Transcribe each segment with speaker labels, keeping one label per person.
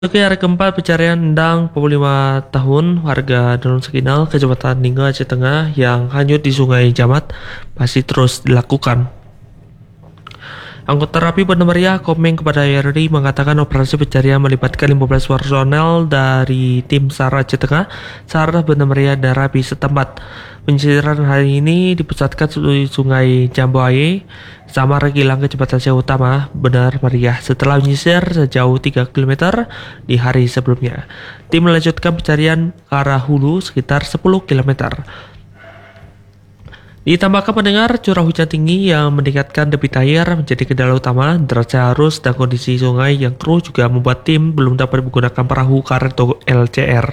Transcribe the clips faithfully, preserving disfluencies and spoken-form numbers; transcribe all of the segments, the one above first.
Speaker 1: Oke, hari keempat pencarian Endang, empat puluh lima tahun, warga Danau Sekinal, Kecamatan Ninggo, Aceh Tengah, yang hanyut di Sungai Jamat, masih terus dilakukan. Anggota Rapi Banda Maria Komeng kepada R R I mengatakan operasi pencarian melibatkan lima belas personel dari tim SAR Aceh Tengah, SAR Banda Maria dan Rapi setempat. Penyisiran hari ini dipusatkan di Sungai Jambuaye sama Regilang Kecamatan Aceh Utama, Banda Maria setelah menyisir sejauh tiga kilometer di hari sebelumnya. Tim melanjutkan pencarian ke arah hulu sekitar sepuluh kilometer. Ditambahkan pendengar, curah hujan tinggi yang meningkatkan debit air menjadi kendala utama, derasnya arus dan kondisi sungai yang keruh juga membuat tim belum dapat menggunakan perahu karet atau L C R.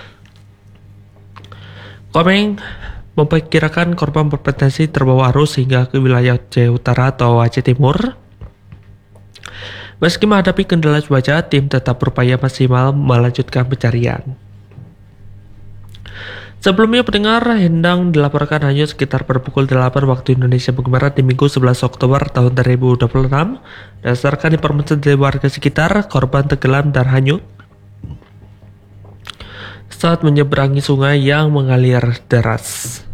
Speaker 1: Komeng memperkirakan korban berpotensi terbawa arus hingga ke wilayah Aceh Utara atau Aceh Timur. Meski menghadapi kendala cuaca, tim tetap berupaya maksimal melanjutkan pencarian. Sebelumnya pendengar, Endang dilaporkan hanyut sekitar pada pukul delapan waktu Indonesia bagian Barat di Minggu sebelas Oktober tahun dua ribu dua puluh enam. Berdasarkan informasi dari warga sekitar, korban tenggelam dan hanyut saat menyeberangi sungai yang mengalir deras.